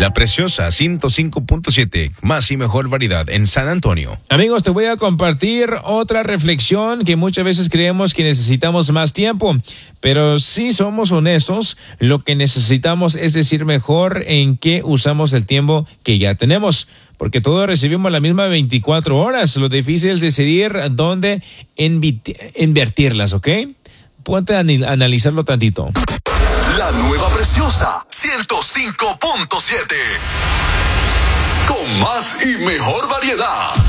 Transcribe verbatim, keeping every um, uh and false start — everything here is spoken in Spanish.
La Preciosa ciento cinco punto siete, más y mejor variedad en San Antonio. Amigos, te voy a compartir otra reflexión que muchas veces creemos que necesitamos más tiempo, pero si somos honestos, lo que necesitamos es decir mejor en qué usamos el tiempo que ya tenemos, porque todos recibimos la misma veinticuatro horas. Lo difícil es decidir dónde invi- invertirlas, ¿ok? Ponte a analizarlo tantito. La nueva Preciosa ciento cinco punto siete. Con más y mejor variedad.